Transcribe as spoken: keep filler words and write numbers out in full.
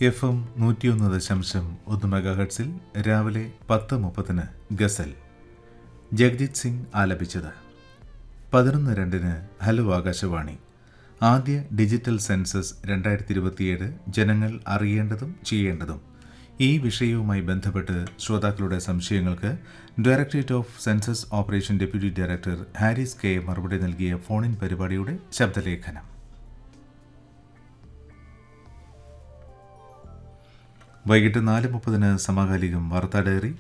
F M നൂറ്റിയൊന്ന് ദശാംശം ഒന്ന് മെഗാഹെർട്സിൽ രാവിലെ പത്ത് മുപ്പതിന് ഗസൽ ജഗ്ജിത് സിംഗ് ആലപിച്ചത്. പതിനൊന്ന് രണ്ടിന് ഹലോ ആകാശവാണി. ആദ്യ ഡിജിറ്റൽ സെൻസസ് രണ്ടായിരത്തി ഇരുപത്തിയേഴ് ജനങ്ങൾ അറിയേണ്ടതും ചെയ്യേണ്ടതും. ഈ വിഷയവുമായി ബന്ധപ്പെട്ട് ശ്രോതാക്കളുടെ സംശയങ്ങൾക്ക് directorate of census operation deputy director Haris K മറുപടി നൽകിയ ഫോണിൻ പരിപാടിയുടെ ശബ്ദലേഖനം. വൈകിട്ട് നാല് മുപ്പതിന് സമകാലികം വാർത്താ ഡയറി.